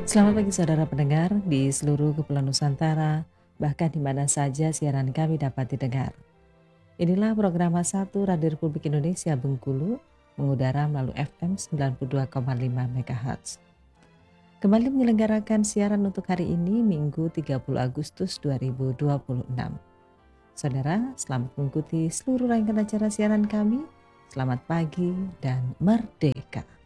Selamat pagi saudara pendengar di seluruh Kepulauan Nusantara, bahkan di mana saja siaran kami dapat didengar. Inilah program satu Radio Republik Indonesia Bengkulu, mengudara melalui FM 92,5 MHz. Kembali menyelenggarakan siaran untuk hari ini, Minggu 30 Agustus 2026. Saudara, selamat mengikuti seluruh rangkaian acara siaran kami. Selamat pagi dan merdeka.